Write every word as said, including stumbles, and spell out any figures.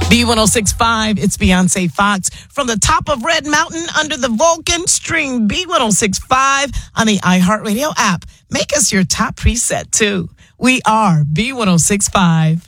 B one oh six point five, it's Beyonce Fox. From the top of Red Mountain under the Vulcan, stream B one oh six point five on the iHeartRadio app. Make us your top preset, too. We are B one oh six point five.